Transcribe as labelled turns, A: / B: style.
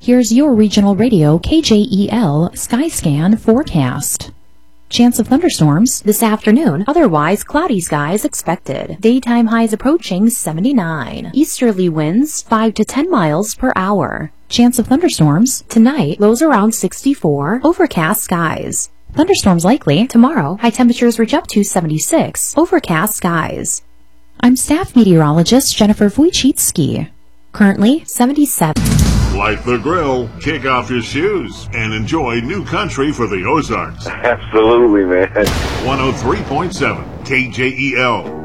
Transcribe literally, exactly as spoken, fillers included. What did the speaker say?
A: Here's your regional radio K J E L Skyscan forecast. Chance of thunderstorms this afternoon, otherwise cloudy skies expected. Daytime highs approaching seventy-nine. Easterly winds five to ten miles per hour. Chance of thunderstorms tonight, lows around sixty-four, overcast skies. Thunderstorms likely tomorrow, high temperatures reach up to seventy-six, overcast skies. I'm staff meteorologist Jennifer Wojcicki. Currently seventy-seven.
B: Light the grill, kick off your shoes, and enjoy new country for the Ozarks.
C: Absolutely, man.
B: one oh three point seven K J E L.